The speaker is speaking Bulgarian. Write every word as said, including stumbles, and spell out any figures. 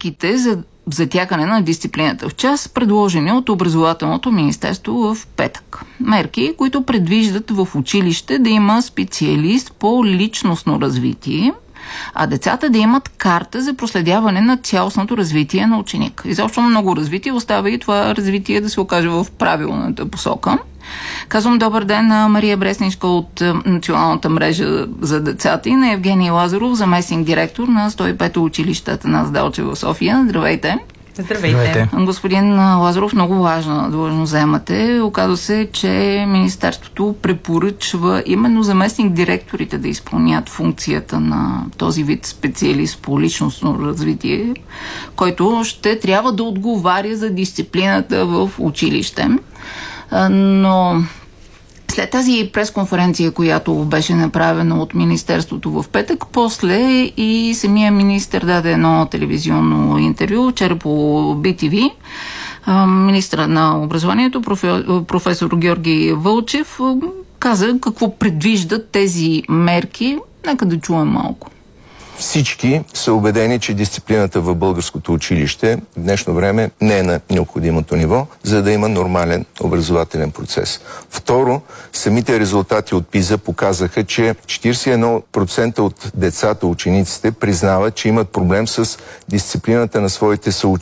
мерките за затягане на дисциплината в час, предложени от Образователното министерство в петък. Мерки, които предвиждат в училище да има специалист по личностно развитие, а децата да имат карта за проследяване на цялостното развитие на ученик. Изобщо много развитие остава и това развитие да се окаже в правилната посока. Казвам добър ден на Мария Бресничка от Националната мрежа за децата и на Евгений Лазаров, заместник директор на сто и пето училище Атанас Делчев в София. Здравейте! Здравейте. Здравейте! Господин Лазаров, много важна длъжност заемате. Оказва се, че Министерството препоръчва именно заместник директорите да изпълнят функцията на този вид специалист по личностно развитие, който ще трябва да отговаря за дисциплината в училище. Но след тази пресконференция, която беше направена от Министерството в петък, после и самия министър даде едно телевизионно интервю, вчера по Би Ти Ви. Министърът на образованието, професор Георги Вълчев, каза какво предвиждат тези мерки. Нека да чуем малко. Всички са убедени, че дисциплината в българското училище в днешно време не е на необходимото ниво, за да има нормален образователен процес. Второ, самите резултати от ПИЗа показаха, че четиридесет и едно процента от децата, учениците, признават, че имат проблем с дисциплината на своите съученици.